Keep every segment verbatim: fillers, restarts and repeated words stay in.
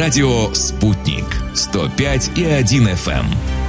Радио «Спутник» сто пять и один эф эм.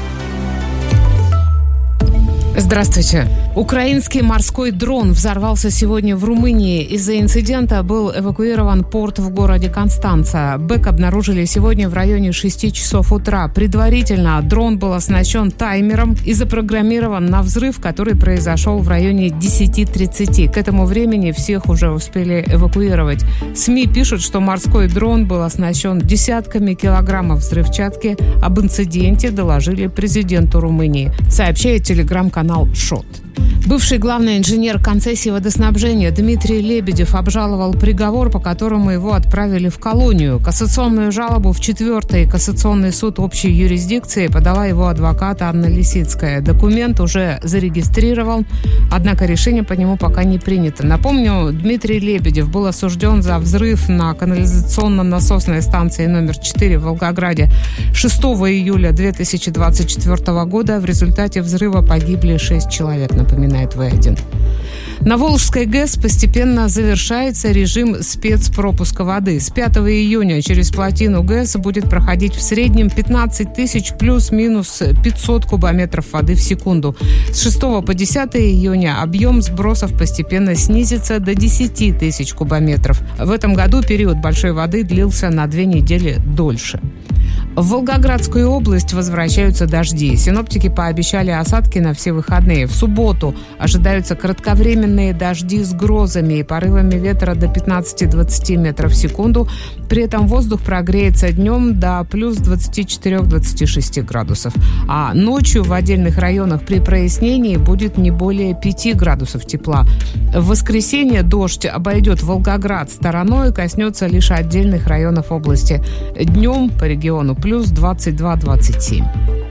Здравствуйте. Украинский морской дрон взорвался сегодня в Румынии. Из-за инцидента был эвакуирован порт в городе Констанца. БЭК обнаружили сегодня в районе шести часов утра. Предварительно дрон был оснащен таймером и запрограммирован на взрыв, который произошел в районе десять тридцать. К этому времени всех уже успели эвакуировать. СМИ пишут, что морской дрон был оснащен десятками килограммов взрывчатки. Об инциденте доложили президенту Румынии, сообщает телеграм-канал «Шот». Бывший главный инженер концессии водоснабжения Дмитрий Лебедев обжаловал приговор, по которому его отправили в колонию. Кассационную жалобу в четвертый кассационный суд общей юрисдикции подала его адвокат Анна Лисицкая. Документ уже зарегистрирован, однако решение по нему пока не принято. Напомню, Дмитрий Лебедев был осужден за взрыв на канализационно-насосной станции номер четыре в Волгограде шестого июля две тысячи двадцать четвёртого года. В результате взрыва погибли шесть человек, напоминает вэ один. На Волжской ГЭС постепенно завершается режим спецпропуска воды. С пятого июня через плотину ГЭС будет проходить в среднем пятнадцать тысяч плюс-минус пятьсот кубометров воды в секунду. С шестого по десятое июня объем сбросов постепенно снизится до десять тысяч кубометров. В этом году период большой воды длился на две недели дольше. В Волгоградскую область возвращаются дожди. Синоптики пообещали осадки на все выходные. В субботу ожидаются кратковременные дожди с грозами и порывами ветра до пятнадцать-двадцать метров в секунду. При этом воздух прогреется днем до плюс двадцать четыре - двадцать шесть градусов. А ночью в отдельных районах при прояснении будет не более пяти градусов тепла. В воскресенье дождь обойдет Волгоград стороной и коснется лишь отдельных районов области. Днем по региону плюс двадцать два - двадцать семь.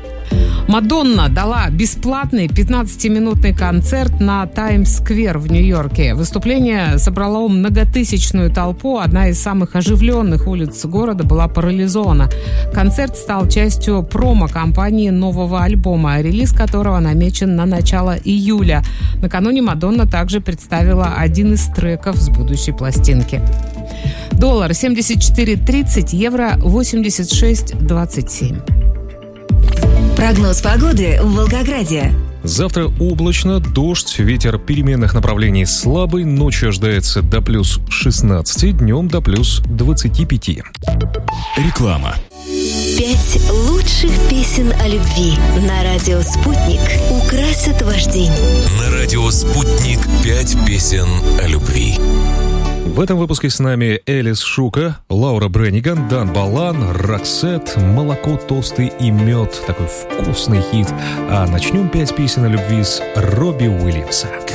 Мадонна дала бесплатный пятнадцатиминутный концерт на Таймс-сквер в Нью-Йорке. Выступление собрало многотысячную толпу. Одна из самых оживленных улиц города была парализована. Концерт стал частью промо-кампании нового альбома, релиз которого намечен на начало июля. Накануне Мадонна также представила один из треков с будущей пластинки. Доллар семьдесят четыре тридцать, евро восемьдесят шесть двадцать семь. Прогноз погоды в Волгограде. Завтра облачно, дождь, ветер переменных направлений слабый, ночью ожидается до плюс шестнадцати, днем до плюс двадцати пяти. Реклама. Пять лучших песен о любви на радио «Спутник» украсят ваш день. На радио «Спутник» пять песен о любви. В этом выпуске с нами Элис Шука, Лаура Бренниган, Дан Балан, Роксет, «Молоко, тосты и мед». Такой вкусный хит. А начнем пять песен о любви с Робби Уильямса.